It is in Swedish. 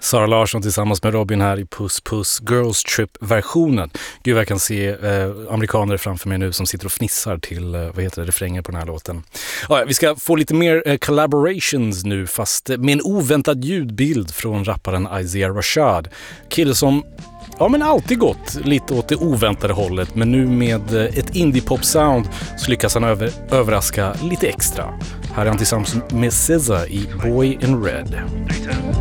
Sara Larsson tillsammans med Robin här i Puss Puss Girls Trip-versionen. Gud, jag kan se amerikaner framför mig nu som sitter och fnissar till refränger på den här låten. Ja, vi ska få lite mer collaborations nu, fast med en oväntad ljudbild från rapparen Isaiah Rashad. Kille som alltid gått lite åt det oväntade hållet, men nu med ett indie-pop-sound så lyckas han överraska lite extra. Här är han tillsammans med SZA i Boy in Red.